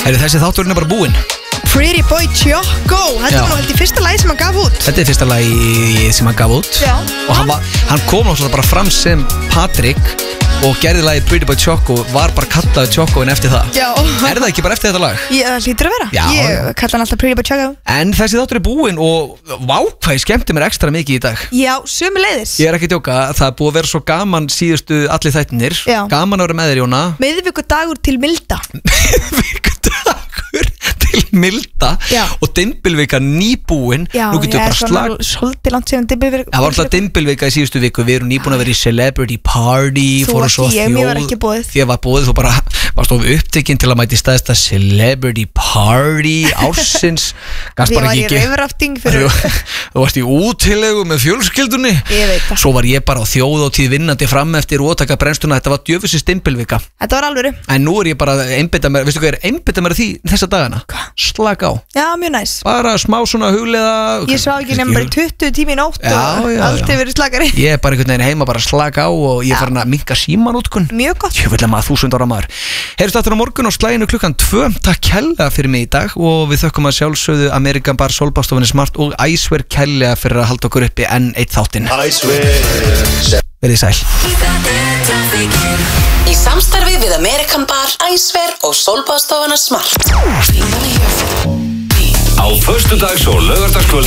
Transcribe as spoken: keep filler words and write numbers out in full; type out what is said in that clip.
Er þessi þátturinn er bara búinn? Pretty Boy Choco. Þetta Já. var nú held í fyrsta lagi sem hann gaf út. Þetta er fyrsta lagi sem hann gaf út. Já. Og hann, var, hann kom náttúrulega bara fram sem Patrick og gerði lagið Pretty Boy Choco, var bara kallaði Chocoinn eftir það. Já. Er það ekki bara eftir þetta lag? Ég, það hlýtur að vera. Já, Ég já. kalla hann alltaf Pretty Boy Choco. En þessi þáttur er búinn og vá hvað ég skemmti mér ekstra mikið í dag. Já, sömuleiðis. Ég er ekki að djóka, það er búið að vera svo gaman síðustu allir þættinir. Já. Gaman að vera með þér, Jóna. Miðvikudagur til milda. Miðvikudagur til milda. Já. Og dimbilvika nýbúinn. Já, Nú getum við ég er bara slag. svona svolítið langt síðan dimbilvika. Það var alltaf dimbilvika í síðustu viku. Við erum nýbúin að vera í Celebrity Party. Þú fórum svo á ekki, ég- mér var þjóð- ekki boðið. Þér var boðið, þú bara varst of upptekinn til að mæti stæðsta Celebrity Party ársins. Gast Ég bara var í ekki- reyfrafting fyrir. Þú varst í útilegu með fjölskyldunni. Ég veit það. Svo var ég bara á þjóðhátíð vinnandi fram eftir og taka brennstuna. Þetta var djöfusins dimbilvika. Þetta var alvöru. En nú er ég bara að einbeita mér. Veistu hvað er einbeita mér að því þessa dagana? Hva? Slaka á. Já, mjög næs. Bara smá svona hugleiða. Ég sá ekki nefnum bara í tuttugu tími í nótt Já, og já, já. allt hefur verið slakari. Ég er bara einhvern veginn heima bara að slaka á og ég er Já. farin að minka símanútkun. Mjög gott. Ég vil að maður þúsund ára maður. Heyrstu aftur á morgun og slæginu klukkan tvö. Takk kærlega fyrir mig í dag og við þökkum að sjálfsögðu Amerikan Bar, Solbástofunni Smart og Æsver kærlega fyrir að halda okkur uppi enn eitt þáttinn. Verið sæl. Í samstarfi við Amerikan Bar, Æsver og Solbástofuna Smart. Á föstudags- og laugardagskvöld